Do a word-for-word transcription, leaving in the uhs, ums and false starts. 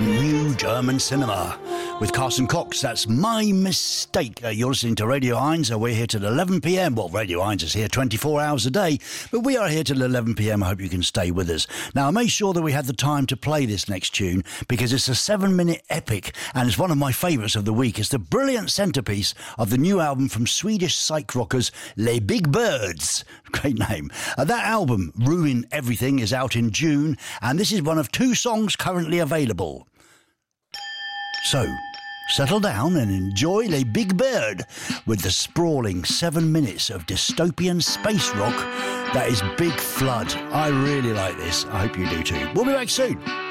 new German cinema. With Carson Cox, that's My Mistake. Uh, you're listening to Radio Heinz. Uh, we're here till eleven p.m. Well, Radio Heinz is here twenty-four hours a day, but we are here till eleven p.m. I hope you can stay with us. Now, I made sure that we had the time to play this next tune because it's a seven-minute epic and it's one of my favourites of the week. It's the brilliant centrepiece of the new album from Swedish psych rockers Les Big Birds. Great name. Uh, that album, Ruin Everything, is out in June, and this is one of two songs currently available. So, settle down and enjoy Les Big Bird with the sprawling seven minutes of dystopian space rock that is Big Flood. I really like this. I hope you do too. We'll be back soon.